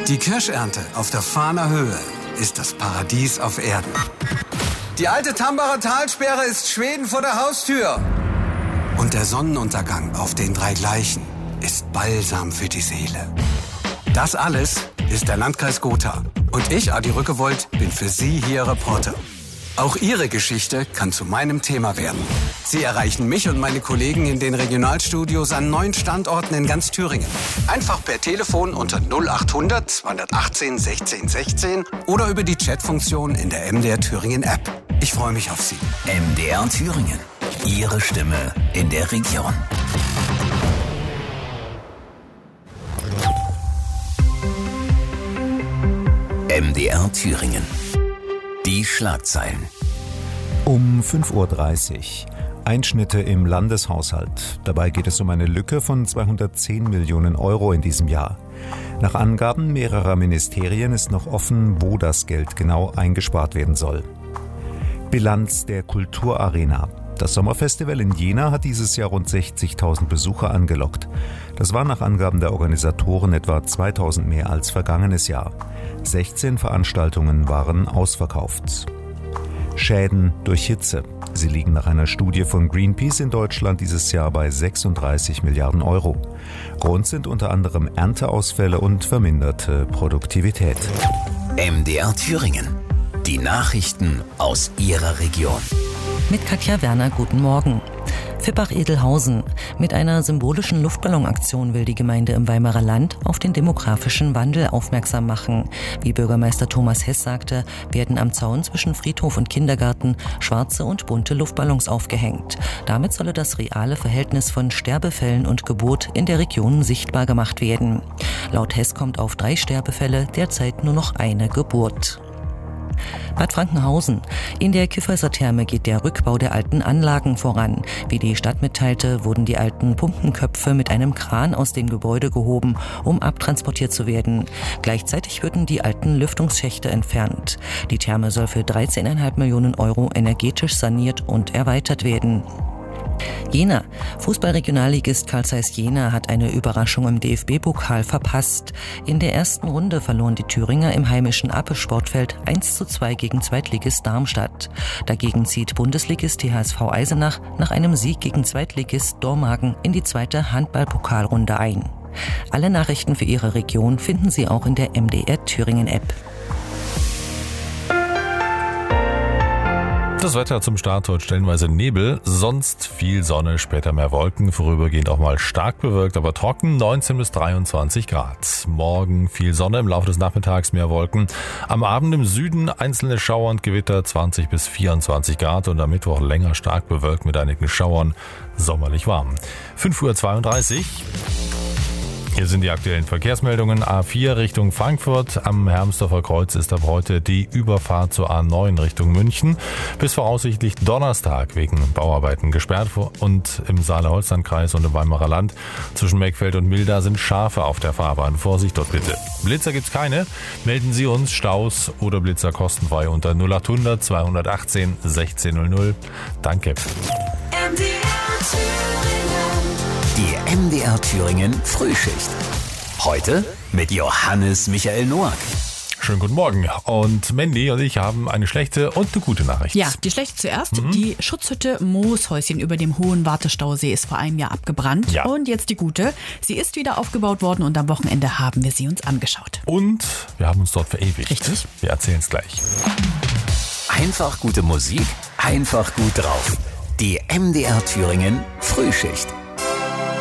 Die Kirschernte auf der Fahner Höhe ist das Paradies auf Erden. Die alte Tambacher Talsperre ist Schweden vor der Haustür. Und der Sonnenuntergang auf den drei Gleichen ist Balsam für die Seele. Das alles ist der Landkreis Gotha. Und ich, Adi Rückewold, bin für Sie hier Reporter. Auch Ihre Geschichte kann zu meinem Thema werden. Sie erreichen mich und meine Kollegen in den Regionalstudios an 9 Standorten in ganz Thüringen. Einfach per Telefon unter 0800 218 16 16 oder über die Chatfunktion in der MDR Thüringen App. Ich freue mich auf Sie. MDR Thüringen. Ihre Stimme in der Region. MDR Thüringen. Die Schlagzeilen. Um 5:30 Uhr. Einschnitte im Landeshaushalt. Dabei geht es um eine Lücke von 210 Millionen Euro in diesem Jahr. Nach Angaben mehrerer Ministerien ist noch offen, wo das Geld genau eingespart werden soll. Bilanz der Kulturarena. Das Sommerfestival in Jena hat dieses Jahr rund 60.000 Besucher angelockt. Das war nach Angaben der Organisatoren etwa 2.000 mehr als vergangenes Jahr. 16 Veranstaltungen waren ausverkauft. Schäden durch Hitze. Sie liegen nach einer Studie von Greenpeace in Deutschland dieses Jahr bei 36 Milliarden Euro. Grund sind unter anderem Ernteausfälle und verminderte Produktivität. MDR Thüringen. Die Nachrichten aus Ihrer Region. Mit Katja Werner, guten Morgen. Fippach-Edelhausen. Mit einer symbolischen Luftballonaktion will die Gemeinde im Weimarer Land auf den demografischen Wandel aufmerksam machen. Wie Bürgermeister Thomas Hess sagte, werden am Zaun zwischen Friedhof und Kindergarten schwarze und bunte Luftballons aufgehängt. Damit solle das reale Verhältnis von Sterbefällen und Geburt in der Region sichtbar gemacht werden. Laut Hess kommt auf 3 Sterbefälle derzeit nur noch eine Geburt. Bad Frankenhausen. In der Kyffhäuser Therme geht der Rückbau der alten Anlagen voran. Wie die Stadt mitteilte, wurden die alten Pumpenköpfe mit einem Kran aus dem Gebäude gehoben, um abtransportiert zu werden. Gleichzeitig würden die alten Lüftungsschächte entfernt. Die Therme soll für 13,5 Millionen Euro energetisch saniert und erweitert werden. Jena. Fußballregionalligist Carl Zeiss Jena hat eine Überraschung im DFB-Pokal verpasst. In der ersten Runde verloren die Thüringer im heimischen Appe-Sportfeld 1:2 gegen Zweitligist Darmstadt. Dagegen zieht Bundesligist THSV Eisenach nach einem Sieg gegen Zweitligist Dormagen in die zweite Handball-Pokalrunde ein. Alle Nachrichten für Ihre Region finden Sie auch in der MDR Thüringen App. Das Wetter zum Start heute stellenweise Nebel, sonst viel Sonne, später mehr Wolken, vorübergehend auch mal stark bewölkt, aber trocken, 19 bis 23 Grad. Morgen viel Sonne, im Laufe des Nachmittags mehr Wolken. Am Abend im Süden einzelne Schauer und Gewitter, 20 bis 24 Grad und am Mittwoch länger stark bewölkt mit einigen Schauern, sommerlich warm. 5:32 Uhr. Hier sind die aktuellen Verkehrsmeldungen. A4 Richtung Frankfurt. Am Hermsdorfer Kreuz ist ab heute die Überfahrt zur A9 Richtung München bis voraussichtlich Donnerstag wegen Bauarbeiten gesperrt. Und im Saale-Holstein-Kreis und im Weimarer Land zwischen Meckfeld und Milda sind Schafe auf der Fahrbahn. Vorsicht dort bitte. Blitzer gibt's keine. Melden Sie uns Staus oder Blitzer kostenfrei unter 0800 218 1600. Danke. Die MDR Thüringen Frühschicht. Heute mit Johannes Michael Noack. Schönen guten Morgen. Und Mandy und ich haben eine schlechte und eine gute Nachricht. Ja, die schlechte zuerst. Die Schutzhütte Mooshäuschen über dem Hohen Wartestausee ist vor einem Jahr abgebrannt. Ja. Und jetzt die gute. Sie ist wieder aufgebaut worden und am Wochenende haben wir sie uns angeschaut. Und wir haben uns dort verewigt. Richtig. Wir erzählen es gleich. Einfach gute Musik, einfach gut drauf. Die MDR Thüringen Frühschicht.